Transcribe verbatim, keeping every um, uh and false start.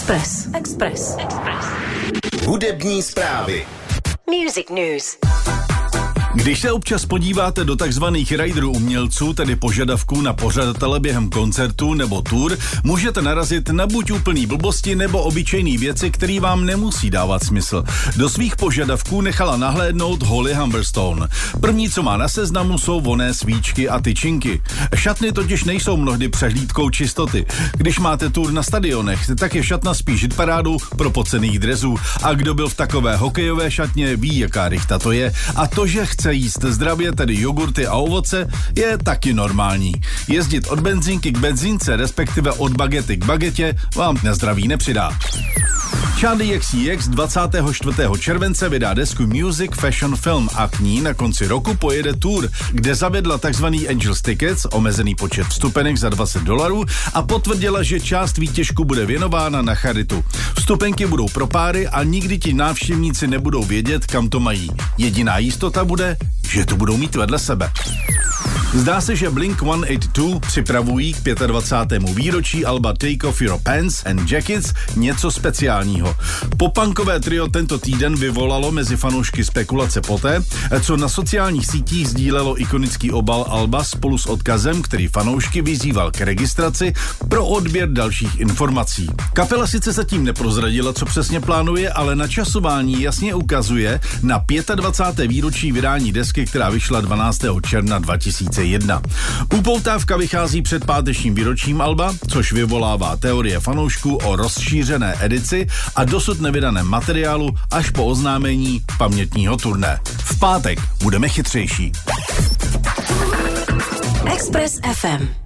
Express. Express. Express. Hudební zprávy. Music News. Když se občas podíváte do takzvaných riderů umělců, tedy požadavků na pořadatele během koncertů nebo tour, můžete narazit na buď úplný blbosti nebo obyčejný věci, které vám nemusí dávat smysl. Do svých požadavků nechala nahlédnout Holly Humberstone. První, co má na seznamu, jsou vonné svíčky a tyčinky. Šatny totiž nejsou mnohdy přehlídkou čistoty. Když máte tour na stadionech, tak je šatna spíš hitparádou propocených drezů. A kdo byl v takové hokejové šatně, ví, jaká rychta to je. A to, že chce jíst zdravě, tedy jogurty a ovoce, je taky normální. Jezdit od benzínky k benzínce, respektive od bagety k bagetě, vám na zdraví nepřidá. Charli X C X dvacátého čtvrtého července vydá desku Music Fashion Film a k ní na konci roku pojede tour, kde zavedla takzvaný Angels Tickets, omezený počet vstupenek za dvacet dolarů, a potvrdila, že část výtěžku bude věnována na charitu. Vstupenky budou pro páry a nikdy ti návštěvníci nebudou vědět, kam to mají. Jediná jistota bude, že to budou mít vedle sebe. Zdá se, že Blink sto osmdesát dva připravují k dvacátému pátém výročí alba Take Off Your Pants and Jackets něco speciálního. Popunkové trio tento týden vyvolalo mezi fanoušky spekulace poté, co na sociálních sítích sdílelo ikonický obal alba spolu s odkazem, který fanoušky vyzýval k registraci pro odběr dalších informací. Kapela sice zatím neprozradila, co přesně plánuje, ale načasování jasně ukazuje na dvacáté páté výročí vydání desky, která vyšla dvanáctého června dva tisíce jedna. Upoutávka vychází před pátečním výročím alba, což vyvolává teorie fanoušků o rozšířené edici a dosud nevydaném materiálu až po oznámení pamětního turné. V pátek budeme chytřejší. Express F M.